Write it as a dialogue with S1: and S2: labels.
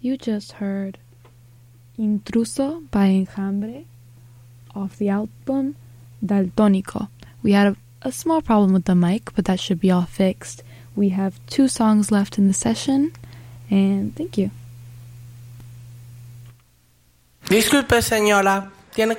S1: You just heard Intruso by Enjambre off the album Daltónico. We had a small problem with the mic, but that should be all fixed. We have 2 songs left in the session, and thank you.
S2: Disculpe, señora. Tiene